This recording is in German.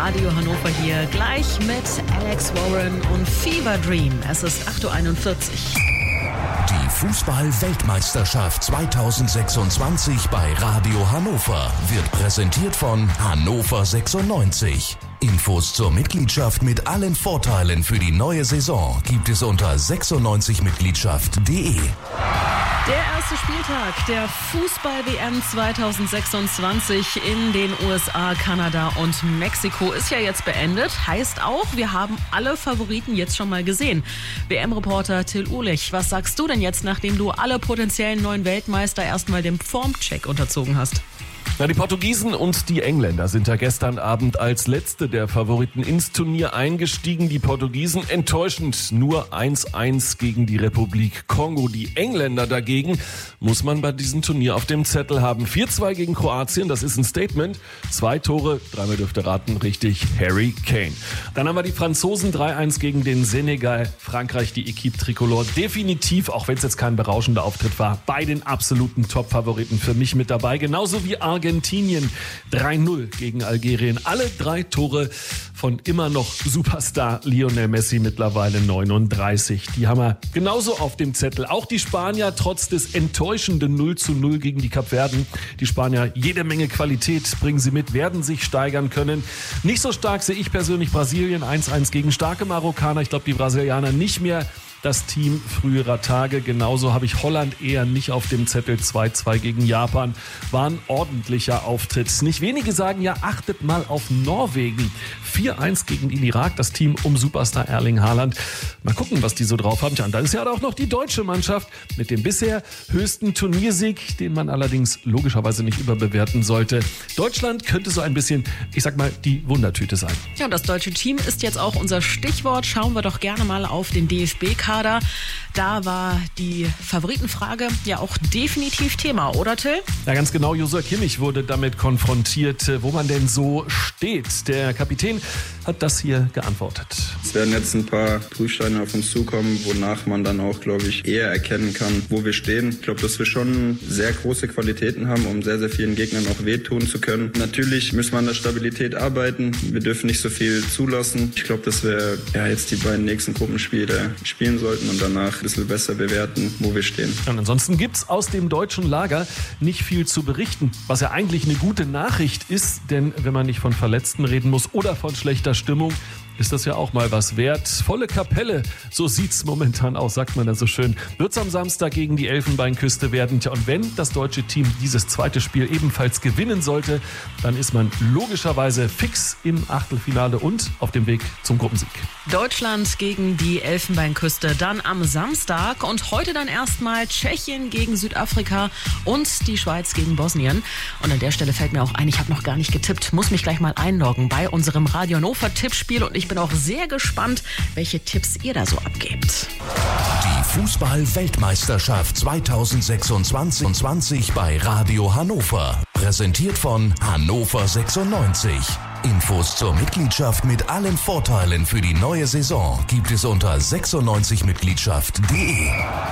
Radio Hannover hier, gleich mit Alex Warren und Fever Dream. Es ist 8.41 Uhr. Die Fußball-Weltmeisterschaft 2026 bei Radio Hannover wird präsentiert von Hannover 96. Infos zur Mitgliedschaft mit allen Vorteilen für die neue Saison gibt es unter 96mitgliedschaft.de. Der erste Spieltag der Fußball-WM 2026 in den USA, Kanada und Mexiko ist ja jetzt beendet. Heißt auch, wir haben alle Favoriten jetzt schon mal gesehen. WM-Reporter Till Uhlich, was sagst du denn jetzt, nachdem du alle potenziellen neuen Weltmeister erstmal dem Formcheck unterzogen hast? Na, die Portugiesen und die Engländer sind ja gestern Abend als letzte der Favoriten ins Turnier eingestiegen. Die Portugiesen enttäuschend nur 1-1 gegen die Republik Kongo. Die Engländer dagegen muss man bei diesem Turnier auf dem Zettel haben. 4-2 gegen Kroatien, das ist ein Statement. 2 Tore, dreimal dürft ihr raten, richtig, Harry Kane. Dann haben wir die Franzosen 3-1 gegen den Senegal. Frankreich, die Equipe Tricolore, definitiv, auch wenn es jetzt kein berauschender Auftritt war, bei den absoluten Top-Favoriten für mich mit dabei. Genauso wie Argentinien 3-0 gegen Algerien. Alle 3 Tore von immer noch Superstar Lionel Messi, mittlerweile 39. Die haben wir genauso auf dem Zettel. Auch die Spanier trotz des enttäuschenden 0-0 gegen die Kapverden. Die Spanier, jede Menge Qualität bringen sie mit, werden sich steigern können. Nicht so stark sehe ich persönlich Brasilien, 1-1 gegen starke Marokkaner. Ich glaube, die Brasilianer nicht mehr das Team früherer Tage. Genauso habe ich Holland eher nicht auf dem Zettel. 2-2 gegen Japan war ein ordentlicher Auftritt. Nicht wenige sagen ja, achtet mal auf Norwegen. 4-1 gegen den Irak, das Team um Superstar Erling Haaland. Mal gucken, was die so drauf haben. Tja, und dann ist ja auch noch die deutsche Mannschaft mit dem bisher höchsten Turniersieg, den man allerdings logischerweise nicht überbewerten sollte. Deutschland könnte so ein bisschen, ich sag mal, die Wundertüte sein. Ja, und das deutsche Team ist jetzt auch unser Stichwort. Schauen wir doch gerne mal auf den DFB-Kader. Da war die Favoritenfrage ja auch definitiv Thema, oder Till? Ja, ganz genau. Joshua Kimmich wurde damit konfrontiert, wo man denn so steht. Der Kapitän hat das hier geantwortet. Es werden jetzt ein paar Prüfsteine auf uns zukommen, wonach man dann auch, glaube ich, eher erkennen kann, wo wir stehen. Ich glaube, dass wir schon sehr große Qualitäten haben, um sehr, sehr vielen Gegnern auch wehtun zu können. Natürlich müssen wir an der Stabilität arbeiten. Wir dürfen nicht so viel zulassen. Ich glaube, dass wir jetzt die beiden nächsten Gruppenspiele spielen sollten und danach ein bisschen besser bewerten, wo wir stehen. Und ansonsten gibt's aus dem deutschen Lager nicht viel zu berichten, was ja eigentlich eine gute Nachricht ist, denn wenn man nicht von Verletzten reden muss oder von schlechter Stimmung, ist das ja auch mal was wert. Volle Kapelle, so sieht's momentan aus, sagt man da so schön. Wird's am Samstag gegen die Elfenbeinküste werden. Tja, und wenn das deutsche Team dieses zweite Spiel ebenfalls gewinnen sollte, dann ist man logischerweise fix im Achtelfinale und auf dem Weg zum Gruppensieg. Deutschland gegen die Elfenbeinküste dann am Samstag und heute dann erstmal Tschechien gegen Südafrika und die Schweiz gegen Bosnien. Und an der Stelle fällt mir auch ein, ich habe noch gar nicht getippt, muss mich gleich mal einloggen bei unserem Radio Hannover Tippspiel und ich bin auch sehr gespannt, welche Tipps ihr da so abgebt. Die Fußball-Weltmeisterschaft 2026 bei Radio Hannover. Präsentiert von Hannover 96. Infos zur Mitgliedschaft mit allen Vorteilen für die neue Saison gibt es unter 96mitgliedschaft.de.